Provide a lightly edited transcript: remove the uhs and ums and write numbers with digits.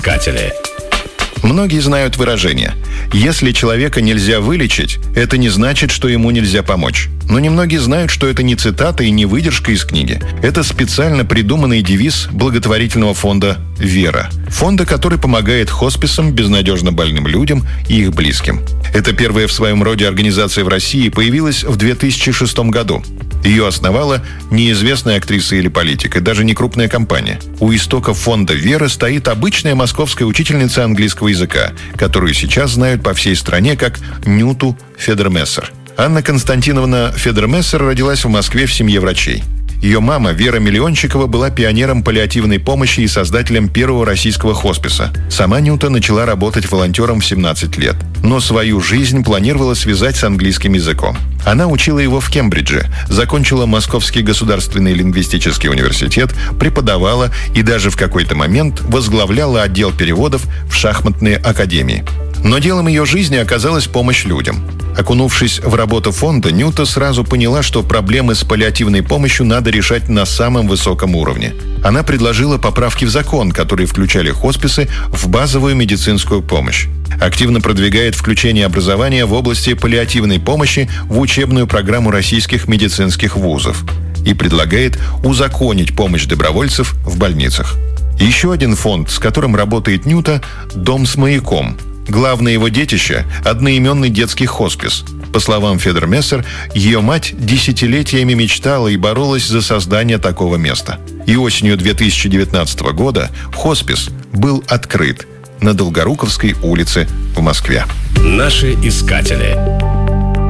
Искатели. Многие знают выражение: если человека нельзя вылечить, это не значит, что ему нельзя помочь. Но немногие знают, что это не цитата и не выдержка из книги. Это специально придуманный девиз благотворительного фонда «Вера». Фонда, который помогает хосписам, безнадежно больным людям и их близким. Это первая в своем роде организация в России, появилась в 2006 году. Ее основала неизвестная актриса или политик, и даже не крупная компания. У истоков фонда «Вера» стоит обычная московская учительница английского языка, которую сейчас знают по всей стране как Нюту Федермессер. Анна Константиновна Федермессер родилась в Москве в семье врачей. Ее мама, Вера Миллиончикова, была пионером паллиативной помощи и создателем первого российского хосписа. Сама Нюта начала работать волонтером в 17 лет, но свою жизнь планировала связать с английским языком. Она учила его в Кембридже, закончила Московский государственный лингвистический университет, преподавала и даже в какой-то момент возглавляла отдел переводов в шахматной академии. Но делом ее жизни оказалась помощь людям. Окунувшись в работу фонда, Нюта сразу поняла, что проблемы с паллиативной помощью надо решать на самом высоком уровне. Она предложила поправки в закон, которые включали хосписы в базовую медицинскую помощь. Активно продвигает включение образования в области паллиативной помощи в учебную программу российских медицинских вузов и предлагает узаконить помощь добровольцев в больницах. Еще один фонд, с которым работает Нюта – «Дом с маяком». Главное его детище – одноименный детский хоспис. По словам Федермессер, ее мать десятилетиями мечтала и боролась за создание такого места. И осенью 2019 года хоспис был открыт на Долгоруковской улице в Москве. Наши искатели.